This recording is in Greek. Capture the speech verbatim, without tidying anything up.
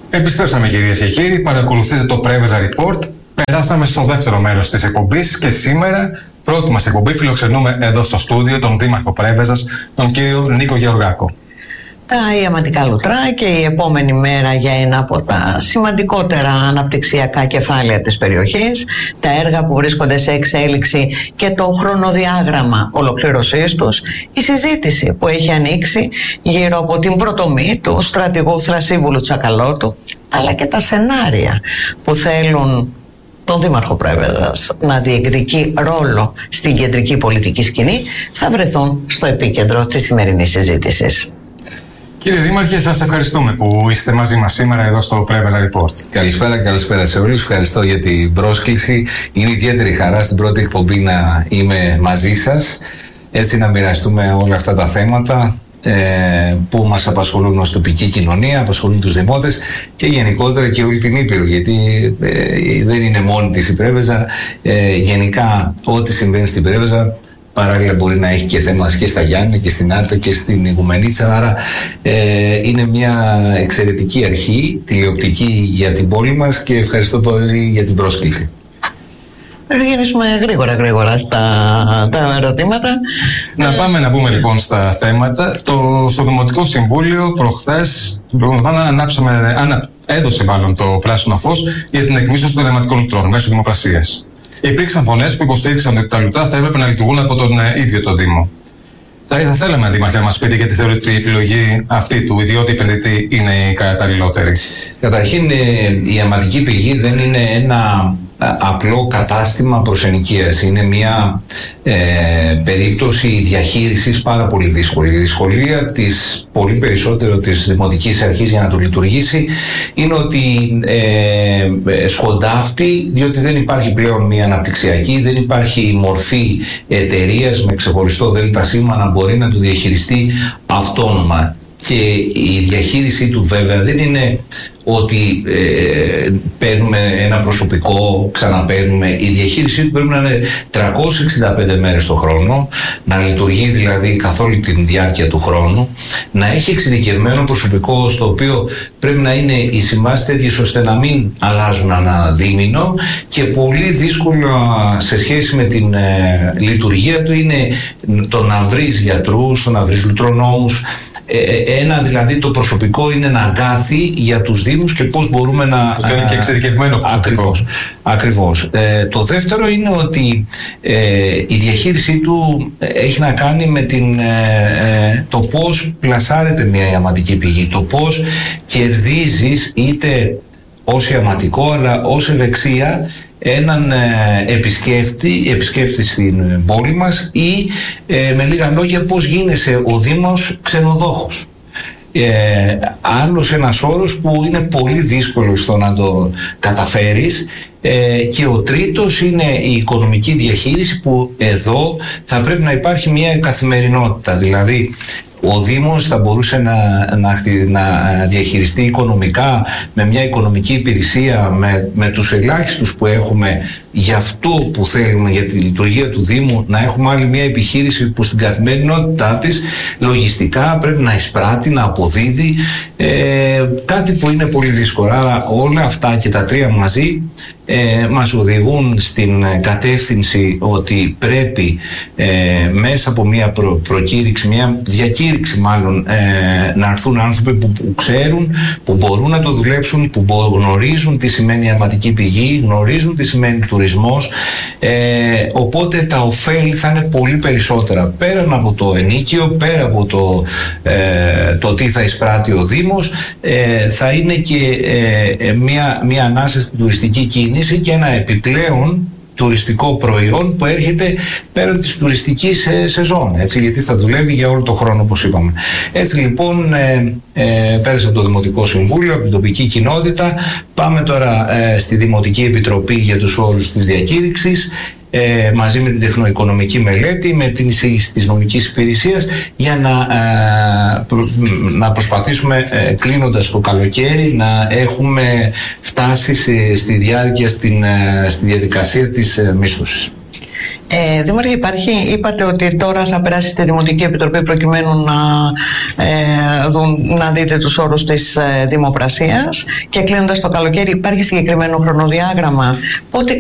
Επιστρέψαμε, κυρίες και κύριοι, παρακολουθείτε το Πρέβεζα Report. Περάσαμε στο δεύτερο μέρος της εκπομπής και σήμερα, πρώτη μας εκπομπή, φιλοξενούμε εδώ στο στούντιο τον Δήμαρχο Πρέβεζας, τον κύριο Νίκο Γεωργάκο. Τα ιαματικά λουτρά και η επόμενη μέρα για ένα από τα σημαντικότερα αναπτυξιακά κεφάλαια της περιοχής, τα έργα που βρίσκονται σε εξέλιξη και το χρονοδιάγραμμα ολοκλήρωσής τους, η συζήτηση που έχει ανοίξει γύρω από την πρωτομή του στρατηγού Θρασίβουλου Τσακαλώτου, αλλά και τα σενάρια που θέλουν τον Δήμαρχο Πρέβεζας να διεκδικεί ρόλο στην κεντρική πολιτική σκηνή, θα βρεθούν στο επίκεντρο της σημερινής συζήτησης. Κύριε Δήμαρχε, σας ευχαριστούμε που είστε μαζί μας σήμερα εδώ στο Πρέβεζα Report. Καλησπέρα, καλησπέρα σε όλους. Ευχαριστώ για την πρόσκληση. Είναι ιδιαίτερη χαρά στην πρώτη εκπομπή να είμαι μαζί σας, έτσι να μοιραστούμε όλα αυτά τα θέματα ε, που μας απασχολούν ως τοπική κοινωνία, απασχολούν τους δημότες και γενικότερα και όλη την Ήπειρο, γιατί ε, δεν είναι μόνη της η Πρέβεζα. Ε, γενικά ό,τι συμβαίνει στην Πρέβεζα παράλληλα μπορεί να έχει και θέμα και στα Γιάννη και στην Άρτα και στην Ιγουμενίτσα, άρα ε, είναι μια εξαιρετική αρχή τηλεοπτική για την πόλη μας και ευχαριστώ πολύ για την πρόσκληση. Θα γυρίσουμε γρήγορα γρήγορα στα τα ερωτήματα. Να πάμε να πούμε λοιπόν στα θέματα. Το, στο Δημοτικό Συμβούλιο προχθές ανάψαμε, ανα, έδωσε μάλλον το πράσινο φως για την εκμίσωση των αιματικών λουτρών μέσω δημοπρασίας. Υπήρξαν φωνές που υποστήριξαν ότι τα λουτρά θα έπρεπε να λειτουργούν από τον ε, ίδιο τον Δήμο. Θα, θα θέλαμε, Δήμαρχε, να μας πείτε γιατί θεωρείτε ότι η επιλογή αυτή του ιδιώτη επενδυτή είναι η καταλληλότερη. Καταρχήν, η αιματική πηγή δεν είναι ένα απλό κατάστημα προς ενοικίαση. Είναι μια ε, περίπτωση διαχείρισης πάρα πολύ δύσκολη. Η δυσκολία της πολύ περισσότερο της Δημοτικής Αρχής για να το λειτουργήσει είναι ότι ε, σκοντάφτει, διότι δεν υπάρχει πλέον μια αναπτυξιακή, δεν υπάρχει μορφή εταιρείας με ξεχωριστό ΔΣ να μπορεί να το διαχειριστεί αυτόνομα. Και η διαχείρισή του βέβαια δεν είναι ότι ε, παίρνουμε ένα προσωπικό, ξαναπαίρνουμε. Η διαχείρισή του πρέπει να είναι τριακόσιες εξήντα πέντε μέρες το χρόνο, να λειτουργεί δηλαδή καθ' όλη τη διάρκεια του χρόνου, να έχει εξειδικευμένο προσωπικό στο οποίο πρέπει να είναι οι συμβάσεις τέτοιες ώστε να μην αλλάζουν ανά δίμηνο, και πολύ δύσκολο σε σχέση με την ε, λειτουργία του είναι το να βρεις γιατρούς, το να βρεις λουτρονόμους. Ένα δηλαδή το προσωπικό είναι ένα αγκάθι για τους Δήμους και πώς μπορούμε να... Το είναι και εξειδικευμένο προσωπικό. Ακριβώς. Ακριβώς. Ε, το δεύτερο είναι ότι ε, η διαχείρισή του έχει να κάνει με την, ε, το πώς πλασάρεται μια ιαματική πηγή, το πώς κερδίζεις είτε ως ιαματικό αλλά ως ευεξία έναν ε, επισκέπτη, επισκέπτη στην πόλη μας ή ε, με λίγα λόγια πώς γίνεσαι ο Δήμος ξενοδόχος. Ε, άλλος ένας όρος που είναι πολύ δύσκολο στο να το καταφέρεις. Ε, και ο τρίτος είναι η οικονομική διαχείριση, που εδώ θα πρέπει να υπάρχει μια καθημερινότητα, δηλαδή ο Δήμος θα μπορούσε να, να, να διαχειριστεί οικονομικά με μια οικονομική υπηρεσία, με, με τους ελάχιστους που έχουμε για αυτό που θέλουμε για τη λειτουργία του Δήμου, να έχουμε άλλη μια επιχείρηση που στην καθημερινότητά της λογιστικά πρέπει να εισπράττει, να αποδίδει, ε, κάτι που είναι πολύ δύσκολο. Άρα όλα αυτά και τα τρία μαζί ε, μας οδηγούν στην κατεύθυνση ότι πρέπει ε, μέσα από μια προ, προκήρυξη, μια διακήρυξη μάλλον, ε, να έρθουν άνθρωποι που, που ξέρουν, που μπορούν να το δουλέψουν, που γνωρίζουν τι σημαίνει ιαματική πηγή, γνωρίζουν τι σημαίνει τουρισμός, ε, οπότε τα ωφέλη θα είναι πολύ περισσότερα πέραν από το ενίκιο, πέρα από το, ε, το τι θα εισπράττει ο Δήμος, ε, θα είναι και ε, μια, μια ανάσα στην τουριστική κίνηση και ένα επιπλέον τουριστικό προϊόν που έρχεται πέραν της τουριστικής ε, σεζόν, έτσι, γιατί θα δουλεύει για όλο το χρόνο, όπως είπαμε. Έτσι λοιπόν ε, ε, πέρασε από το Δημοτικό Συμβούλιο, από την τοπική κοινότητα, πάμε τώρα ε, στη Δημοτική Επιτροπή για τους όρους της διακήρυξης, ε, μαζί με την τεχνοοικονομική μελέτη, με την εισήγηση της νομικής υπηρεσίας, για να, ε, προ, να προσπαθήσουμε ε, κλείνοντας το καλοκαίρι να έχουμε φτάσει σε, στη διάρκεια στην, ε, στη διαδικασία της ε, μίσθωσης. Ε, Δήμαρχε, υπάρχει, είπατε ότι τώρα θα περάσει στη Δημοτική Επιτροπή προκειμένου να, ε, δουν, να δείτε τους όρους της ε, δημοπρασίας, και κλείνοντας το καλοκαίρι υπάρχει συγκεκριμένο χρονοδιάγραμμα? Πότε